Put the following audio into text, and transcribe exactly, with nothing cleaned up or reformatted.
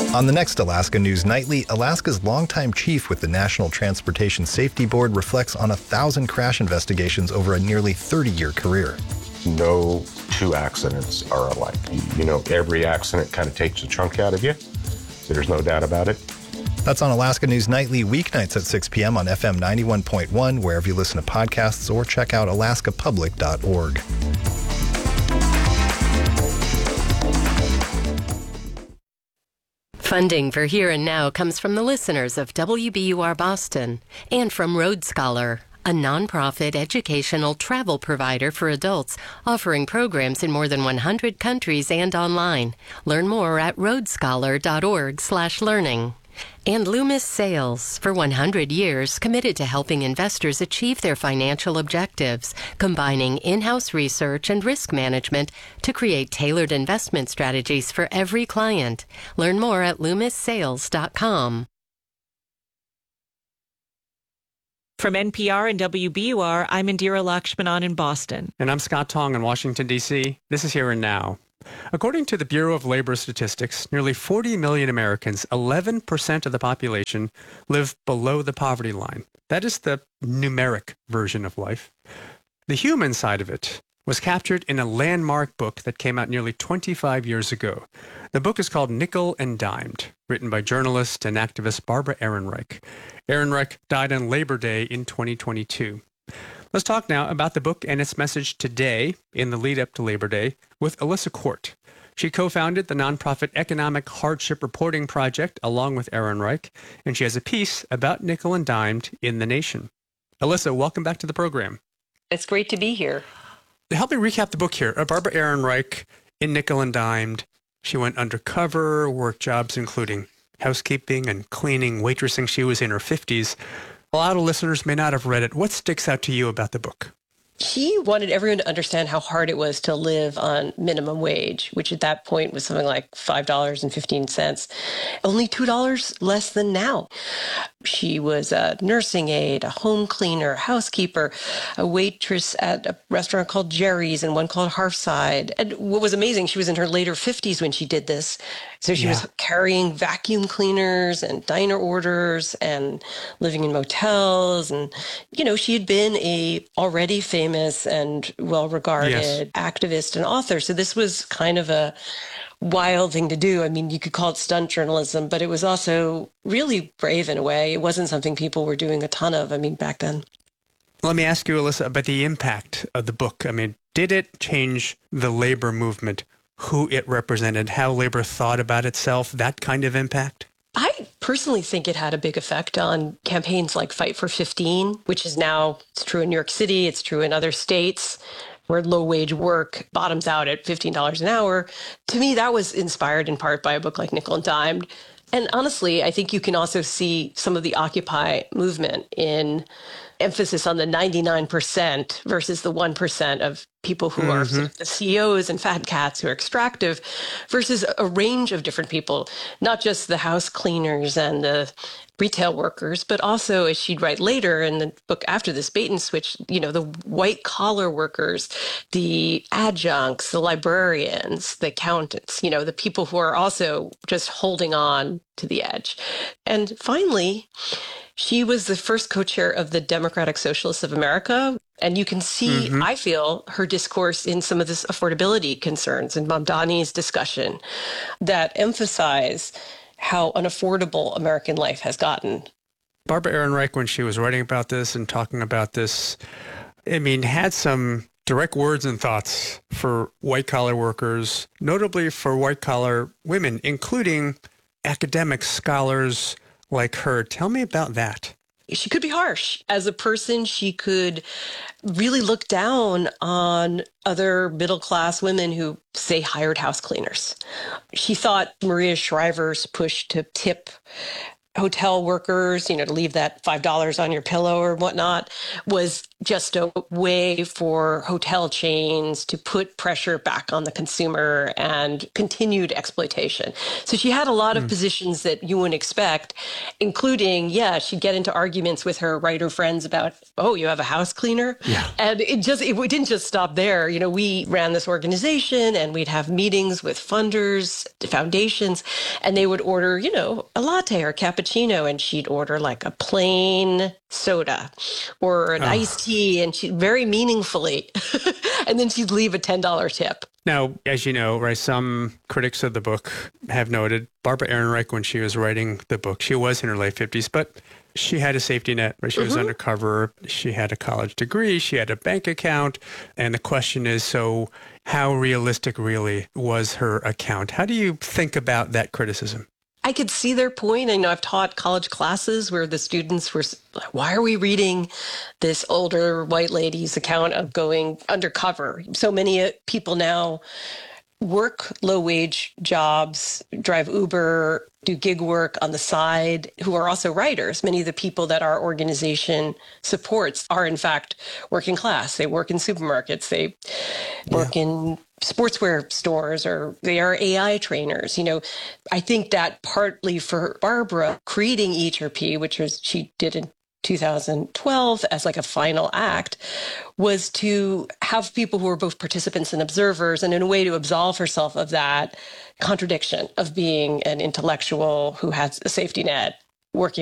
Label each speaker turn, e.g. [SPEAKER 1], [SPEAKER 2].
[SPEAKER 1] On the next Alaska News Nightly, Alaska's longtime chief with the National Transportation Safety Board reflects on a thousand crash investigations over a nearly thirty-year career.
[SPEAKER 2] No two accidents are alike. You know, every accident kind of takes a chunk out of you, so there's no doubt about it.
[SPEAKER 1] That's on Alaska News Nightly, weeknights at six p.m. on F M ninety-one point one, wherever you listen to podcasts, or check out alaska public dot org.
[SPEAKER 3] Funding for Here and Now comes from the listeners of W B U R Boston and from Road Scholar, a nonprofit educational travel provider for adults offering programs in more than one hundred countries and online. Learn more at road scholar dot org slash learning. And Loomis Sales, for one hundred years, committed to helping investors achieve their financial objectives, combining in-house research and risk management to create tailored investment strategies for every client. Learn more at loomis sales dot com.
[SPEAKER 4] From N P R and W B U R, I'm Indira Lakshmanan in Boston.
[SPEAKER 5] And I'm Scott Tong in Washington, D C. This is Here and Now. According to the Bureau of Labor Statistics, nearly forty million Americans, eleven percent of the population, live below the poverty line. That is the numeric version of life. The human side of it was captured in a landmark book that came out nearly twenty-five years ago. The book is called Nickel and Dimed, written by journalist and activist Barbara Ehrenreich. Ehrenreich died on Labor Day in twenty twenty-two. Let's talk now about the book and its message today, in the lead up to Labor Day, with Alyssa Court. She co-founded the nonprofit Economic Hardship Reporting Project along with Ehrenreich, and she has a piece about Nickel and Dimed in The Nation. Alyssa, welcome back to the program.
[SPEAKER 6] It's great to be here.
[SPEAKER 5] Help me recap the book here. Uh, Barbara Ehrenreich in Nickel and Dimed. She went undercover, worked jobs including housekeeping and cleaning, waitressing. She was in her fifties. A lot of listeners may not have read it. What sticks out to you about the book?
[SPEAKER 6] She wanted everyone to understand how hard it was to live on minimum wage, which at that point was something like five dollars and fifteen cents, only two dollars less than now. She was a nursing aide, a home cleaner, housekeeper, a waitress at a restaurant called Jerry's and one called Hearthside. And what was amazing, she was in her later fifties when she did this. So she yeah. was carrying vacuum cleaners and diner orders and living in motels. And, you know, she had been a already famous and well-regarded yes. activist and author. So this was kind of a wild thing to do. I mean, you could call it stunt journalism, but it was also really brave in a way. It wasn't something people were doing a ton of, I mean, back then.
[SPEAKER 5] Let me ask you, Alyssa, about the impact of the book. I mean, did it change the labor movement, who it represented, how labor thought about itself, that kind of impact?
[SPEAKER 6] I personally think it had a big effect on campaigns like Fight for fifteen, which is now, it's true in New York City, it's true in other states, where low-wage work bottoms out at fifteen dollars an hour. To me, that was inspired in part by a book like Nickel and Dimed. And honestly, I think you can also see some of the Occupy movement in emphasis on the ninety-nine percent versus the one percent of people who mm-hmm. are sort of the C E Os and fat cats who are extractive versus a range of different people, not just the house cleaners and the retail workers, but also, as she'd write later in the book after this, Bait and Switch, you know, the white collar workers, the adjuncts, the librarians, the accountants, you know, the people who are also just holding on to the edge. And finally, she was the first co-chair of the Democratic Socialists of America. And you can see, mm-hmm. I feel, her discourse in some of this affordability concerns and Mamdani's discussion that emphasize how unaffordable American life has gotten.
[SPEAKER 5] Barbara Ehrenreich, when she was writing about this and talking about this, I mean, had some direct words and thoughts for white-collar workers, notably for white-collar women, including academic scholars like her. Tell me about that.
[SPEAKER 6] She could be harsh. As a person, she could really look down on other middle-class women who, say, hired house cleaners. She thought Maria Shriver's push to tip hotel workers, you know, to leave that five dollars on your pillow or whatnot, was just a way for hotel chains to put pressure back on the consumer and continued exploitation. So she had a lot of mm. positions that you wouldn't expect, including, yeah, she'd get into arguments with her writer friends about, oh, you have a house cleaner?
[SPEAKER 5] Yeah.
[SPEAKER 6] And it just, it, it didn't just stop there. You know, we ran this organization and we'd have meetings with funders, foundations, and they would order, you know, a latte or cappuccino, and she'd order like a plain soda or an oh. iced tea, and she very meaningfully, and then she'd leave a ten dollars tip.
[SPEAKER 5] Now, as you know, right, some critics of the book have noted Barbara Ehrenreich, when she was writing the book, she was in her late fifties, but she had a safety net, right? She mm-hmm. was undercover. She had a college degree. She had a bank account. And the question is, so how realistic really was her account? How do you think about that criticism?
[SPEAKER 6] I could see their point. I know I've taught college classes where the students were, why are we reading this older white lady's account of going undercover? So many people now work low-wage jobs, drive Uber, do gig work on the side, who are also writers. Many of the people that our organization supports are, in fact, working class. They work in supermarkets. They work yeah. in sportswear stores, or they are A I trainers. You know, I think that partly for Barbara, creating E H R P, which was she did in two thousand twelve as like a final act, was to have people who were both participants and observers, and in a way to absolve herself of that contradiction of being an intellectual who has a safety net working